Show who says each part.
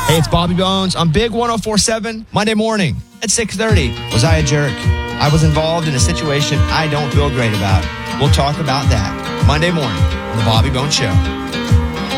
Speaker 1: Hey, it's Bobby Bones on Big 104.7 Monday morning at 6:30. Was I a jerk? I was involved in a situation I don't feel great about. We'll talk about that Monday morning on the Bobby Bones Show.